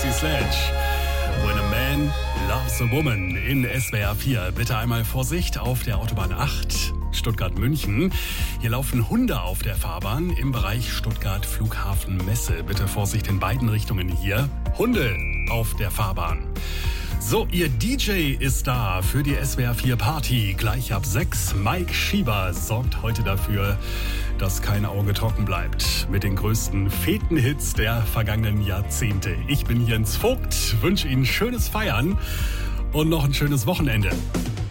Casey Sledge. When a Man Loves a Woman in SWR 4. Bitte einmal Vorsicht auf der Autobahn 8 Stuttgart-München. Hier laufen Hunde auf der Fahrbahn im Bereich Stuttgart-Flughafen-Messe. Bitte Vorsicht in beiden Richtungen hier. Hunde auf der Fahrbahn. So, Ihr DJ ist da für die SWR 4 Party. Gleich ab 6. Mike Schieber sorgt heute dafür, dass kein Auge trocken bleibt. Mit den größten Fetenhits der vergangenen Jahrzehnte. Ich bin Jens Vogt, wünsche Ihnen schönes Feiern und noch ein schönes Wochenende.